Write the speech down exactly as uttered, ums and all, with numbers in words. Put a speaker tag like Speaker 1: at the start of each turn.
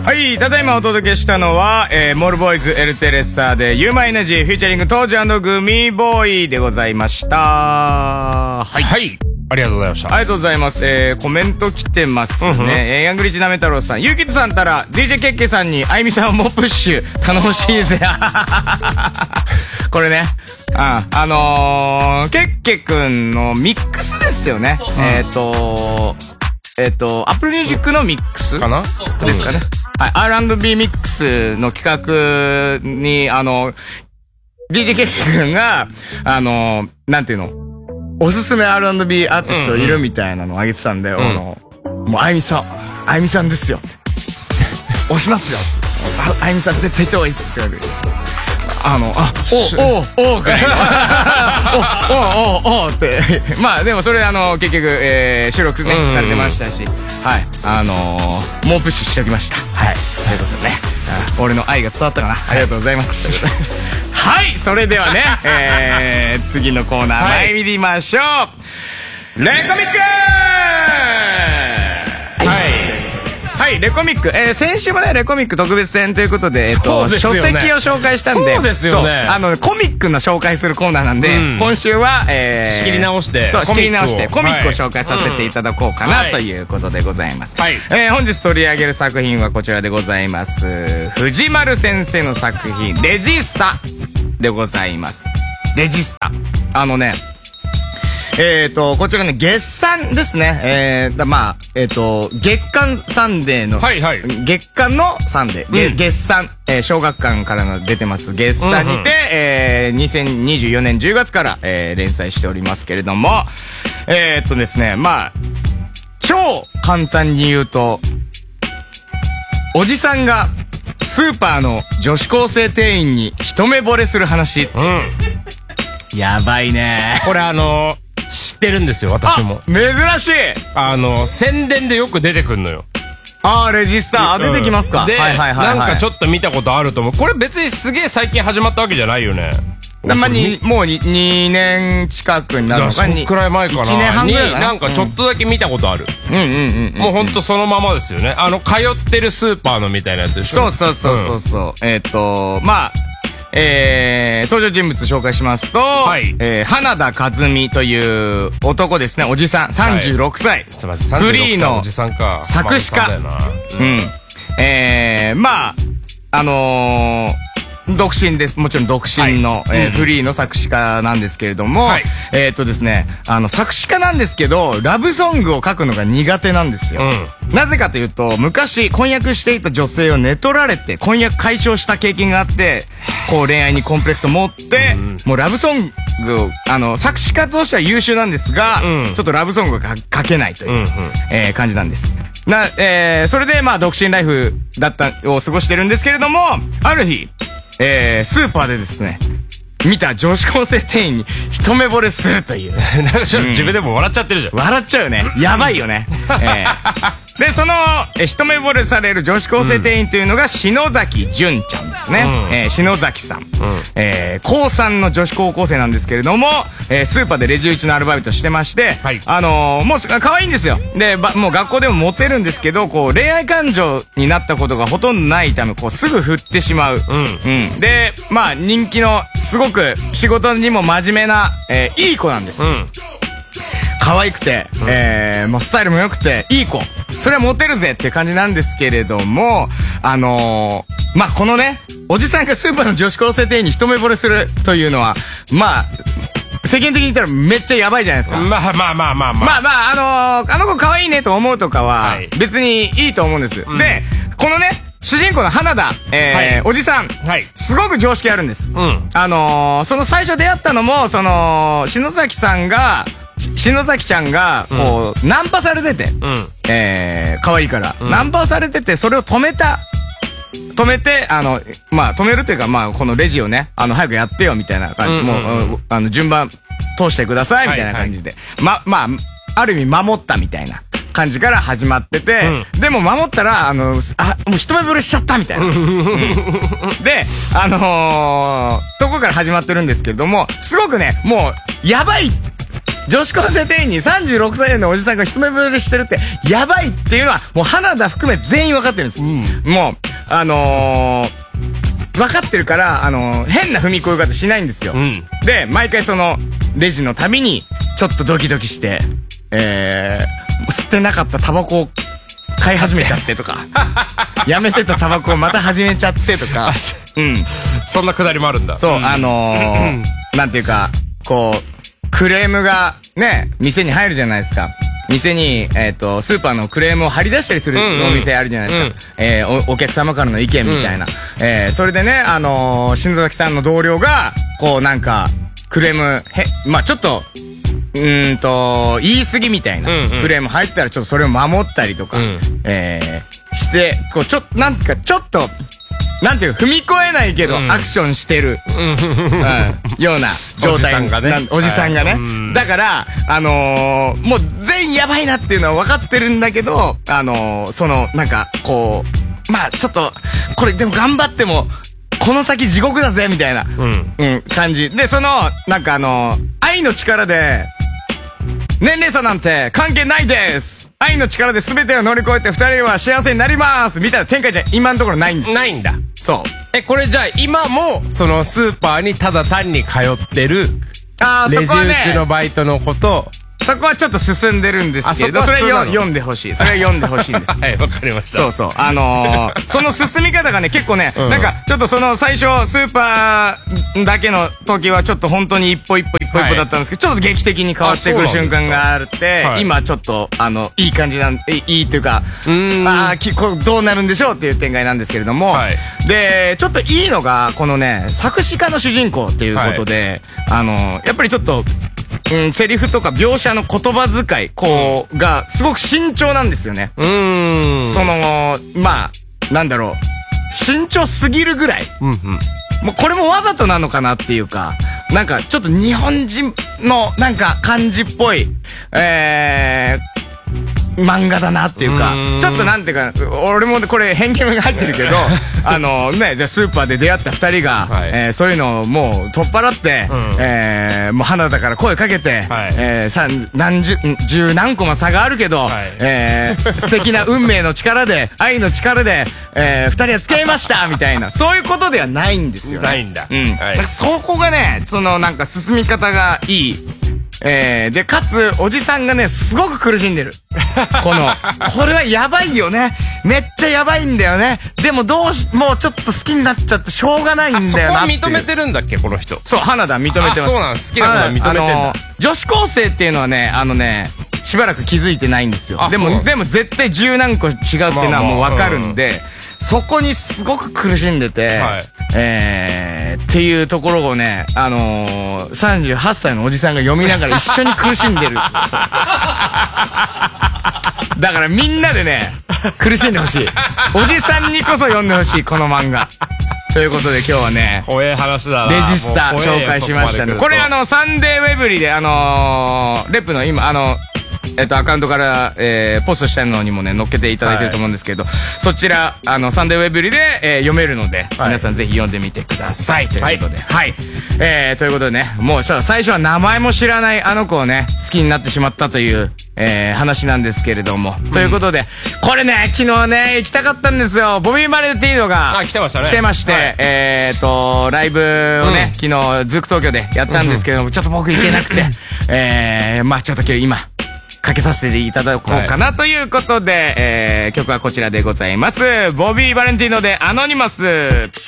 Speaker 1: はい、ただいまお届けしたのは、えー、モールボーイズエルテレッサーでユーマエナジーフューチャリング当時&グミボーイでございました。はい。
Speaker 2: はい。ありがとうございました。
Speaker 1: ありがとうございます。えー、コメント来てますね。うんうん、えー、ヤングリッチなめ太郎さん、ゆうきつさんたら、ディージェー ケッケさんに、あゆみさんもプッシュ、頼もしいぜ。これね、あ、あのー、ケッケくんのミックスですよね。うん、えっ、ー、とえっ、ー、と、Apple Music のミックス
Speaker 2: かな
Speaker 1: ですかね。はい、アールアンドビー ミックスの企画に、あの、ディージェー ケッケくんが、あの、なんていうの、おすすめ アールアンドビー アーティストいるみたいなのをあげてたんで、うんうん、あの、もうあゆみさん、あゆみさんですよって。押しますよ。あ、あゆみさん絶対行った方がいいっすって言われて。あの、あ、お、お、お、ぐらいの。お、お、お、おって。まあでもそれあの、結局、えー、収録ね、されてましたし、はい。あのー、猛プッシュしておきました。はい。ということでね、俺の愛が伝わったかな。ありがとうございます。はい、それではね、えー、次のコーナー参りましょう。レコミックはい。はい、レコミック。えー、先週もね、レコミック特別編ということで、えっと、書籍を紹介したんで。
Speaker 2: そうですよね。
Speaker 1: あの、コミックの紹介するコーナーなんで、今週は、えー、
Speaker 2: 仕切り直して。
Speaker 1: そう、仕切り直して、コミックを紹介させていただこうかな、ということでございます。はい。えー、本日取り上げる作品はこちらでございます。藤丸先生の作品、レジスタでございます。レジスタ。あのね、えっと、こちらね、月産ですね。えー、だまあ、えっと、月刊サンデーの、はいはい、月刊のサンデー、うん、月産、えー、小学館からの出てます、月産にて、うんうん、えー、にせんにじゅうよねんじゅうがつから、えー、連載しておりますけれども、えー、っとですね、まあ、超簡単に言うと、おじさんが、スーパーの女子高生店員に一目惚れする話。うん。やばいね。
Speaker 2: これあのー、知ってるんですよ、私も。
Speaker 1: 珍しい。
Speaker 2: あの、宣伝でよく出てくんのよ。
Speaker 1: あー、レジスター、出てきますか。
Speaker 2: で、はいはいはいはい、なんかちょっと見たことあると思う。これ別にすげえ最近始まったわけじゃないよね。
Speaker 1: たまに、もうにねん近くになるのか。
Speaker 2: そっくらい前かな。いちねんはんぐらい。なんかちょっとだけ見たことある。うんうんうん。もうほんとそのままですよね。あの、通ってるスーパーのみたいなやつでしょ。
Speaker 1: そうそうそうそうそう。うん、えっと、まあ、えー、登場人物紹介しますと、はい、えー、花田和美という男ですね、おじさん、さんじゅうろくさい。はい、すみません、フリーの作詞家。うん。えー、まあ、あのー、独身です。もちろん独身の、はい、えーうん、フリーの作詞家なんですけれども、はい、えーっとですね、あの、作詞家なんですけど、ラブソングを書くのが苦手なんですよ。うん、なぜかというと、昔婚約していた女性を寝取られて、婚約解消した経験があって、こう恋愛にコンプレックスを持って、うん、もうラブソングを、あの、作詞家としては優秀なんですが、うん、ちょっとラブソングが書けないという、うんうん、えー、感じなんです。な、えー、それでまあ独身ライフだった、を過ごしてるんですけれども、ある日、えー、スーパーでですね、見た女子高生店員に一目惚れするという。
Speaker 2: なんかちょっと自分でも笑っちゃってるじゃん。
Speaker 1: うん、笑っちゃうよね。やばいよね。えー、で、その、え、一目惚れされる女子高生店員というのが篠崎純ちゃんですね。うん、えー、篠崎さん。うん、えー、高さんの女子高校生なんですけれども、えー、スーパーでレジ打ちのアルバイトしてまして、はい、あのー、もう可愛いんですよ。で、ば、もう学校でもモテるんですけど、こう、恋愛感情になったことがほとんどないため、こう、すぐ振ってしまう。うん。うん。で、まあ、人気の、すごく仕事にも真面目な、えー、いい子なんです。うん。可愛くて、うん、えー、もうスタイルも良くて、いい子。それはモテるぜっていう感じなんですけれども、あのー、まあ、このね、おじさんがスーパーの女子高生店員に一目惚れするというのは、まあ、世間的に言ったらめっちゃやばいじゃないですか。
Speaker 2: まあまあまあまあまあ。
Speaker 1: まあまあ、あのー、あの子可愛いねと思うとかは、別にいいと思うんです。はい、で、このね、主人公の花田、えーはい、おじさん、はい、すごく常識あるんです。うん、あのー、その最初出会ったのも、その、篠崎さんが、篠崎ちゃんが、こう、うん、ナンパされてて、うん、えー、可愛いから、うん、ナンパされてて、それを止めた。止めて、あの、まあ、止めるというか、まあ、このレジをね、あの、早くやってよ、みたいな感じ、うんうんうん、もう、あの、順番通してください、みたいな感じで。はいはい、ま、まあ、ある意味守ったみたいな感じから始まってて、うん、でも守ったら、あの、あ、もう一目惚れしちゃったみたいな。うん、で、あのー、とこから始まってるんですけれども、すごくね、もう、やばい女子高生店員にさんじゅうろくさいのおじさんが一目惚れしてるってやばいっていうのはもう花田含め全員分かってるんです、うん、もうあのー、分かってるからあのー、変な踏み込み方しないんですよ、うん、で毎回そのレジのたびにちょっとドキドキしてえー、吸ってなかったタバコを買い始めちゃってとかやめてたタバコをまた始めちゃってとかうん
Speaker 2: そんなくだりもあるんだ。
Speaker 1: そう、うん、あのー、なんていうかこうクレームがね店に入るじゃないですか。店に、えっと、スーパーのクレームを張り出したりするお店あるじゃないですか。うんうん、えー、お、お客様からの意見みたいな。うん、えー、それでね、あのー、新崎さんの同僚が、こうなんか、クレーム、へ、まあちょっと、うーんと、言い過ぎみたいな、うんうん、クレーム入ったらちょっとそれを守ったりとか、うん、えー、して、こう、ちょっと、なんか、ちょっと、なんていう、踏み越えないけど、アクションしてる、うん、うん、ような状態。おじさんがね。おじさんがね。はい、だから、あのー、もう全員やばいなっていうのは分かってるんだけど、あのー、その、なんか、こう、まあちょっと、これでも頑張っても、この先地獄だぜみたいな、うん、うん、感じ。で、その、なんかあのー、愛の力で、年齢差なんて関係ないです。愛の力で全てを乗り越えて二人は幸せになりますみたいな展開じゃ今のところないんです。
Speaker 2: ないんだ。
Speaker 1: そう。
Speaker 2: え、これじゃあ今も、そのスーパーにただ単に通ってる、あー、レジ打ちのバイトのこと、
Speaker 1: そこはちょっと進んでるんですけど、それよ読んでほしい。それは読んでほしいんです。
Speaker 2: はい、わかりました。
Speaker 1: そうそう。あのー、その進み方がね、結構ね、うん、なんか、ちょっとその最初、スーパーだけの時はちょっと本当に一歩一歩一歩一歩だったんですけど、はい、ちょっと劇的に変わってくる瞬間があって、はい、今ちょっと、あの、いい感じなん、いいっていうか、うーんあきこどうなるんでしょうっていう展開なんですけれども、はい、で、ちょっといいのが、このね、作詞家の主人公っていうことで、はい、あのー、やっぱりちょっと、うん、セリフとか描写の言葉遣い、こう、が、すごく慎重なんですよね。うーん。その、まあ、なんだろう。慎重すぎるぐらい。うんうん。もうこれもわざとなのかなっていうか、なんかちょっと日本人のなんか感じっぽい、えー、漫画だなっていうか、ちょっとなんていうか、俺もこれ偏見が入ってるけど、あのね、じゃあスーパーで出会った二人が、はい、えー、そういうのをもう取っ払って、うん、えー、もう花だから声かけて、はい、えー、さ、何十、十何個も差があるけど、はい、えー、素敵な運命の力で、愛の力で、えー、二人は付き合いましたみたいな、そういうことではないんですよね。
Speaker 2: ないんだ。
Speaker 1: うん。はい、そこがね、そのなんか進み方がいい。えー、で、かつ、おじさんがね、すごく苦しんでる。この、これはやばいよね。めっちゃやばいんだよね。でもどうし、もうちょっと好きになっちゃってしょうがないんだよなっていう。そこは
Speaker 2: 認めてるんだっけ、この人。
Speaker 1: そう、花田認めてます。
Speaker 2: あ、そうなんです。好きなことは認めてんだ。あのー、
Speaker 1: 女子高生っていうのはね、あのね、しばらく気づいてないんですよ。でも、でも絶対十何個違うっていうのはもうわかるんで、そこにすごく苦しんでて、はい、えー、っていうところをね、あのー、さんじゅうはっさいのおじさんが読みながら一緒に苦しんでる。だからみんなでね、苦しんでほしい。おじさんにこそ読んでほしい、この漫画。ということで今日はね、
Speaker 2: 怖え話だな。
Speaker 1: レジスタ紹介しましたね。これあの、サンデーウェブリーであのー、レップの今、あの、えっと、アカウントから、えー、ポストしたのにもね、載っけていただいてると思うんですけど、はい、そちら、あの、サンデーウェブリで、えー、読めるので、はい、皆さんぜひ読んでみてください。ということで。はい。はい、えー、ということでね、もうちょっと最初は名前も知らないあの子をね、好きになってしまったという、えー、話なんですけれども。うん、ということで、これね、昨日ね、行きたかったんですよ。ボビー・バレンティーノが、
Speaker 2: あ、来てましたね。
Speaker 1: 来てまして、はい、えーと、ライブをね、うん、昨日、ズーク東京でやったんですけれども、ちょっと僕行けなくて、えー、まあちょっと今日今、かけさせていただこうかなということで、はい、えー、曲はこちらでございます。ボビー・バレンティーノでアノニマス。